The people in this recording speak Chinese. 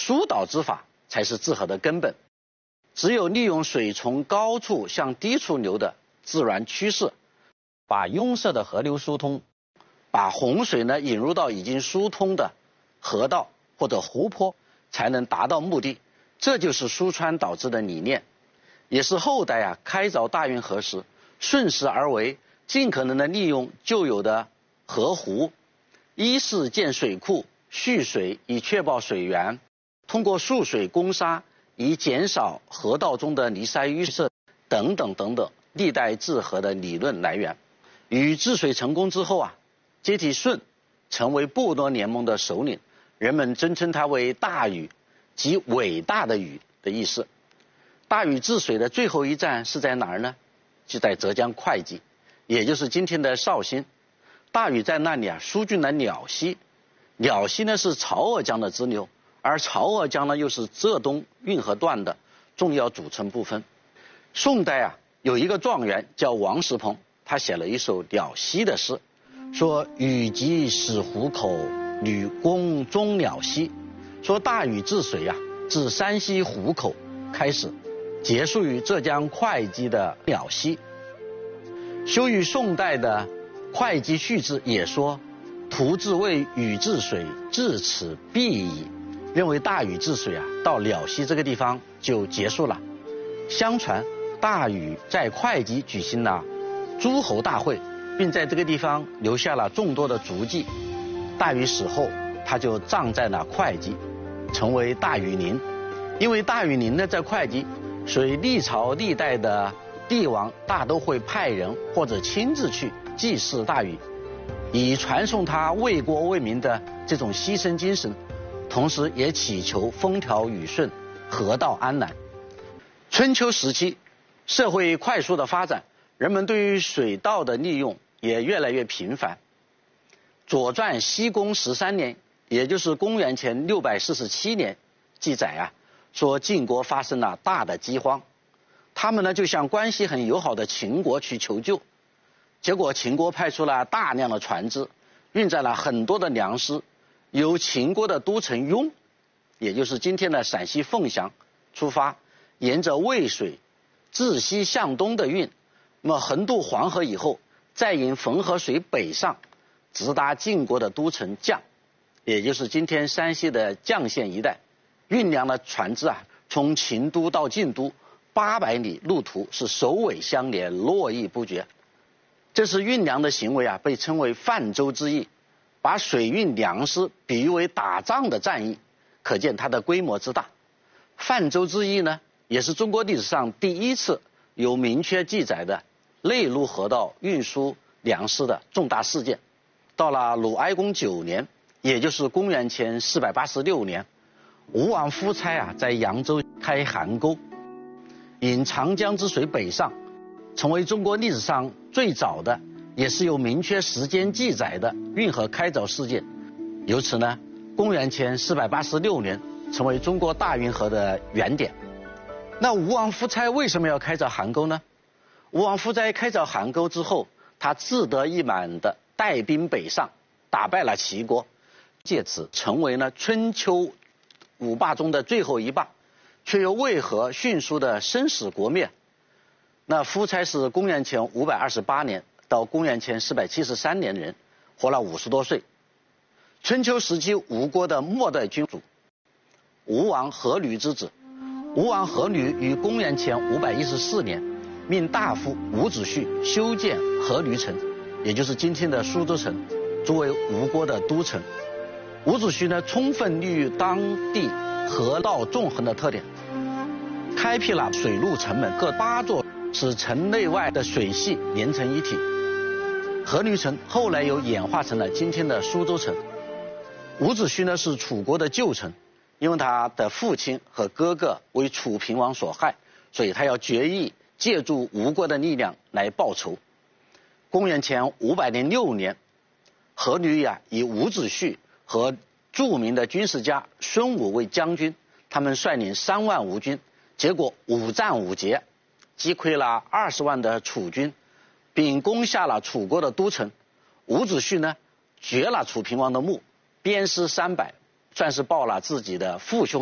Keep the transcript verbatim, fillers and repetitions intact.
疏导之法才是治河的根本。只有利用水从高处向低处流的自然趋势，把拥塞的河流疏通，把洪水呢引入到已经疏通的河道或者湖泊，才能达到目的。这就是疏川导治的理念，也是后代啊开凿大运河时顺势而为，尽可能的利用旧有的河湖，一是建水库蓄水以确保水源，通过蓄水攻沙以减少河道中的泥塞淤塞等等等等历代治河的理论来源。禹治水成功之后啊，接替舜成为部落联盟的首领，人们尊称他为大禹，即伟大的禹的意思。大禹治水的最后一站是在哪儿呢？就在浙江会稽，也就是今天的绍兴。大禹在那里啊疏浚了鸟溪，鸟溪呢是潮娥江的支流，而潮娥江呢又是浙东运河段的重要组成部分。宋代啊有一个状元叫王石鹏，他写了一首鸟溪的诗，说禹即始湖口，吕公终鸟溪。说大禹治水啊，自山西湖口开始，结束于浙江会稽的鸟溪。修于宋代的会稽序志也说，图治为禹治水，至此毕矣，认为大禹治水啊到鸟溪这个地方就结束了。相传大禹在会稽举行了诸侯大会，并在这个地方留下了众多的足迹。大禹死后，他就葬在了会稽，成为大禹陵。因为大禹陵呢在会稽，所以历朝历代的帝王大都会派人或者亲自去祭祀大禹，以传颂他为国为民的这种牺牲精神，同时也祈求风调雨顺，河道安澜。春秋时期，社会快速的发展，人们对于水道的利用也越来越频繁。左传西公十三年，也就是公元前六百四十七年记载啊，说晋国发生了大的饥荒，他们呢就向关系很友好的秦国去求救，结果秦国派出了大量的船只，运载了很多的粮食，由秦国的都城雍，也就是今天的陕西凤翔出发，沿着渭水自西向东的运，那么横渡黄河以后，再引汾河水北上，直达晋国的都城绛，也就是今天山西的绛县一带。运粮的船只啊，从秦都到晋都八百里路途是首尾相连，络绎不绝。这是运粮的行为啊，被称为泛舟之役，把水运粮食比喻为打仗的战役，可见它的规模之大。泛舟之役呢，也是中国历史上第一次有明确记载的内陆河道运输粮食的重大事件。到了鲁哀公九年，也就是公元前四百八十六年，吴王夫差啊在扬州开邗沟，引长江之水北上，成为中国历史上最早的也是有明确时间记载的运河开凿事件。由此呢，公元前四百八十六年成为中国大运河的原点。那吴王夫差为什么要开凿邗沟呢？吴王夫差开凿邗沟之后，他志得意满的带兵北上，打败了齐国，借此成为了春秋五霸中的最后一霸，却又为何迅速的生死国灭？那夫差是公元前五百二十八年到公元前四百七十三年人，活了五十多岁。春秋时期吴国的末代君主，吴王阖闾之子。吴王阖闾于公元前五百一十四年，命大夫伍子胥修建阖闾城，也就是今天的苏州城，作为吴国的都城。伍子胥呢，充分利用当地河道纵横的特点，开辟了水陆城门各八座，使城内外的水系连成一体。阖闾城后来又演化成了今天的苏州城。伍子胥呢是楚国的旧臣，因为他的父亲和哥哥为楚平王所害，所以他要决意借助吴国的力量来报仇。公元前五百零六年，阖闾呀以伍子胥和著名的军事家孙武为将军，他们率领三万吴军，结果五战五捷，击溃了二十万的楚军，并攻下了楚国的都城。伍子胥呢，掘了楚平王的墓，鞭尸三百，算是报了自己的父兄